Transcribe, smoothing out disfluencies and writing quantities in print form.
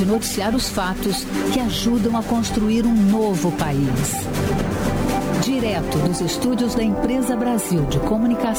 de noticiar os fatos que ajudam a construir um novo país. Direto dos estúdios da Empresa Brasil de Comunicação